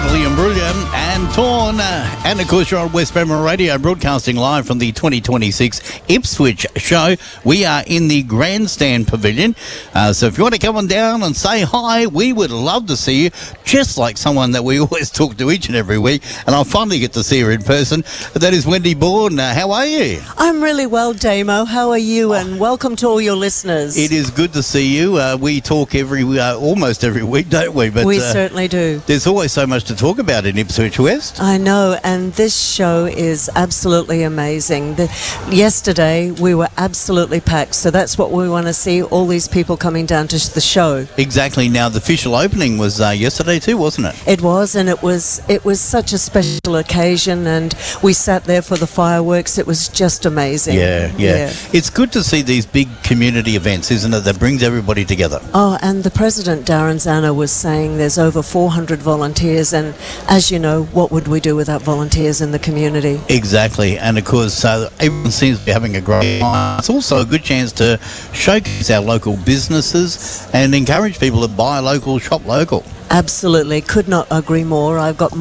Natalie Imbruglia and Torn. And of course, you're on West Bremer Radio, broadcasting live from the 2026 Ipswich show. We are in the Grandstand Pavilion. So if you want to come on down and say hi, we would love to see you, just like someone that we always talk to each and every week. And I'll finally get to see her in person. That is Wendy Bourne. How are you? I'm really well, Damo. How are you? And welcome to all your listeners. It is good to see you. We talk almost every week, don't we? But we certainly do. There's always so much to talk about in Ipswich West. I know, and this show is absolutely amazing. Yesterday, we were absolutely packed, so that's what we want to see, all these people coming down to the show. Exactly. Now, the official opening was yesterday too, wasn't it? It was, and it was such a special occasion, and we sat there for the fireworks. It was just amazing. Yeah. It's good to see these big community events, isn't it, that brings everybody together. Oh, and the President, Darren Zana, was saying there's over 400 volunteers, and as you know, what would we do without volunteers in the community? Exactly, and of course, everyone seems to be having a great time. It's also a good chance to showcase our local businesses and encourage people to buy local, shop local. Absolutely, could not agree more. I've got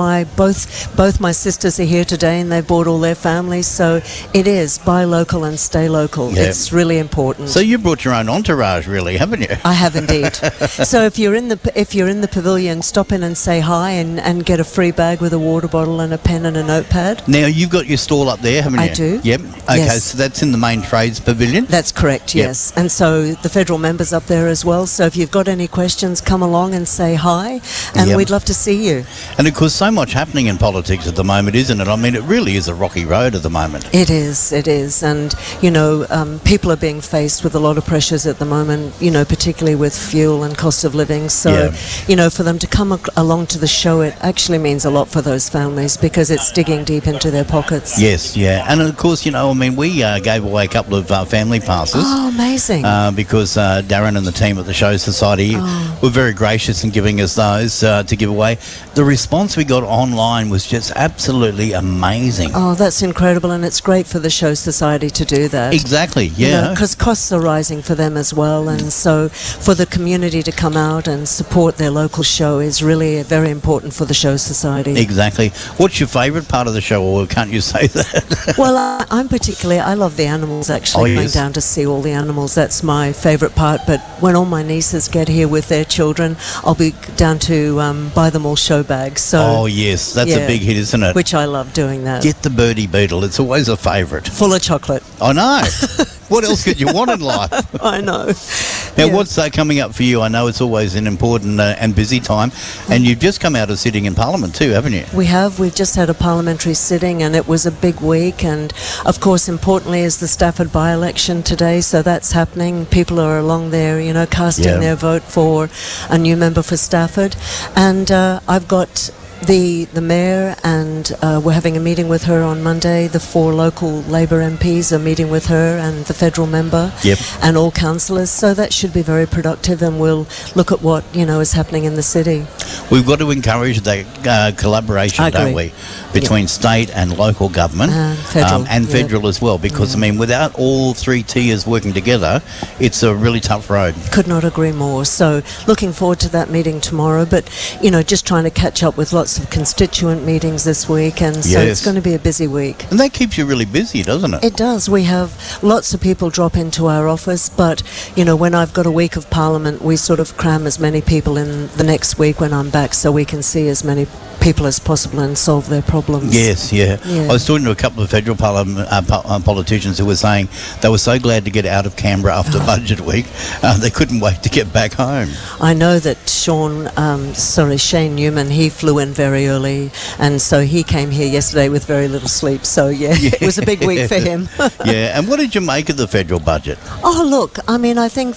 both my sisters are here today, and they brought all their families. So it is buy local and stay local. Yeah. It's really important. So you brought your own entourage, really, haven't you? I have indeed. So if you're in the pavilion, stop in and say hi, and get a free bag with a water bottle and a pen and a notepad. Now you've got your stall up there, haven't you? I do. Yep. Okay, yes. So that's in the main trades pavilion. That's correct. Yep. Yes. And so the federal members up there as well. So if you've got any questions, come along and say hi. And Yep. we'd love to see you. And of course, so much happening in politics at the moment, isn't it? I mean, it really is a rocky road at the moment. It is. And, people are being faced with a lot of pressures at the moment, particularly with fuel and cost of living. So, for them to come along to the show, it actually means a lot for those families because it's digging deep into their pockets. Yes, yeah. And of course, we gave away a couple of family passes. Oh, amazing. Because Darren and the team at the Show Society were very gracious in giving us those to give away. The response we got online was just absolutely amazing. Oh, that's incredible, and it's great for the Show Society to do that. Exactly, yeah. Because costs are rising for them as well, and so for the community to come out and support their local show is really very important for the Show Society. Exactly. What's your favourite part of the show, or can't you say that? Well, I love the animals, actually, going down to see all the animals. That's my favourite part, but when all my nieces get here with their children, I'll be down to buy them all show bags. So, oh, yes, that's a big hit, isn't it? Which I love doing that. Get the birdie beetle. It's always a favourite. Full of chocolate. I know. What else could you want in life? I know. Now, what's coming up for you? I know it's always an important and busy time, and you've just come out of sitting in Parliament too, haven't you? We have. We've just had a parliamentary sitting, and it was a big week. And, of course, importantly is the Stafford by-election today, so that's happening. People are along there, casting their vote for a new member for Stafford. And I've got the mayor, and we're having a meeting with her on Monday. The 4 local Labor MPs are meeting with her and the federal member and all councillors. So that should be very productive, and we'll look at what is happening in the city. We've got to encourage that collaboration, don't we, between state and local government and federal as well, because without all 3 tiers working together, it's a really tough road. Could not agree more. So looking forward to that meeting tomorrow, but just trying to catch up with lots of constituent meetings this week, and so it's going to be a busy week. And that keeps you really busy, doesn't it? It does. We have lots of people drop into our office, but when I've got a week of Parliament, we sort of cram as many people in the next week when I'm back, so we can see as many people as possible and solve their problems. Yes, yeah. I was talking to a couple of federal politicians who were saying they were so glad to get out of Canberra after budget week. They couldn't wait to get back home. I know that Shane Newman, he flew in very early, and so he came here yesterday with very little sleep. So it was a big week for him. And what did you make of the federal budget? Oh, look, I think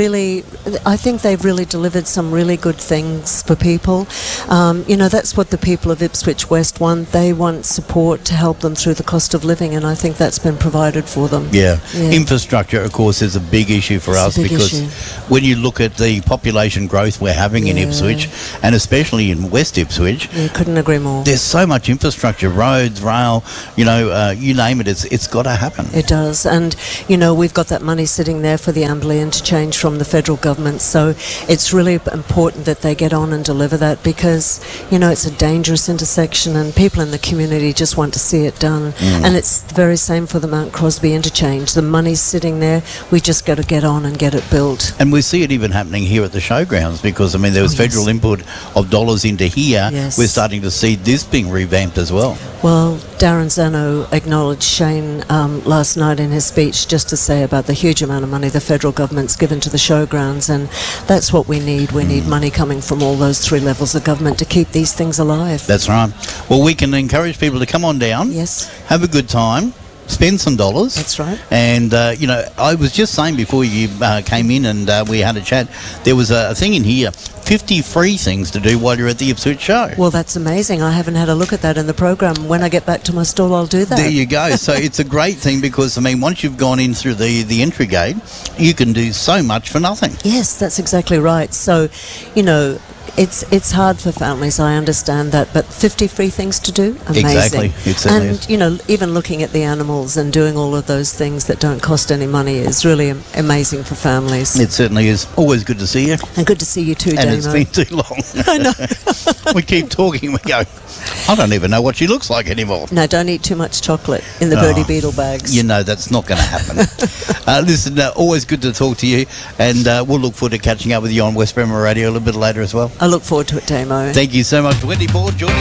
they've really delivered some really good things for people. That's what the people of Ipswich West want. They want support to help them through the cost of living, and I think that's been provided for them. Infrastructure, of course, is a big issue for us, because when you look at the population growth we're having in Ipswich, and especially in West Ipswich, couldn't agree more. There's so much infrastructure, roads, rail, you name it, it's got to happen. It does, and we've got that money sitting there for the Amberley interchange from the federal government, so it's really important that they get on and deliver that, because it's a dangerous intersection, and people in the community just want to see it done. And it's the very same for the Mount Crosby interchange. The money's sitting there. We just got to get on and get it built. And we see it even happening here at the showgrounds because, I mean, there was federal input of dollars into here. Yes. We're starting to see this being revamped as well. Well, Darren Zano acknowledged Shane last night in his speech just to say about the huge amount of money the federal government's given to the showgrounds, and that's what we need. We need money coming from all those three levels of government to keep these things alive. That's right. Well, we can encourage people to come on down, Yes, have a good time, spend some dollars. that's right. And, you know, I was just saying before you came in and we had a chat, there was a thing in here, 50 free things to do while you're at the Ipswich show. Well, that's amazing. I haven't had a look at that in the program. When I get back to my stall, I'll do that. There you go. So it's a great thing because, I mean, once you've gone in through the entry gate, you can do so much for nothing. Yes, that's exactly right. So, you know, it's hard for families, I understand that, but 50 free things to do, amazing. Exactly, it certainly and is. you know, even looking at the animals and doing all of those things that don't cost any money is really amazing for families. It certainly is. Always good to see you. And good to see you too, And Damo. it's been too long. I know. We keep talking, we go, I don't even know what she looks like anymore. No, don't eat too much chocolate in the birdie beetle bags. You know that's not going to happen. Listen, always good to talk to you, and we'll look forward to catching up with you on West Bremer Radio a little bit later as well. I look forward to it, Damo. Thank you so much, Wendy Board, joining